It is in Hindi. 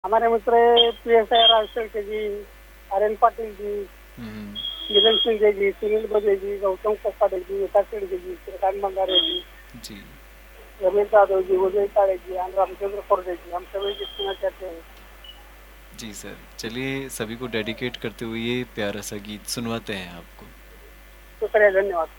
हमारे मित्र PSI राजशेखर जी, आर्यन पाटिल जी, हम्म। मिलन सिंह जी, सुनील बजे जी, गौतम कोकाटे जी, विकास शेडगे जी, श्रीकांत मंगारे जी, जी रमेश यादव जी, उदय काळे जी और रामचंद्र खोरडे जी, हम सभी की सुनना चाहते हैं। जी सर, चलिए सभी को डेडिकेट करते हुए ये प्यारा सा गीत सुनवाते हैं आपको। शुक्रिया, धन्यवाद।